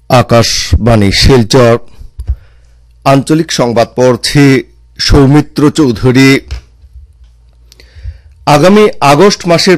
আকাশবাণী শিলচর আঞ্চলিক সংবাদ পড়ছি সৌমিত্র চৌধুরী। আগামী আগস্ট মাসের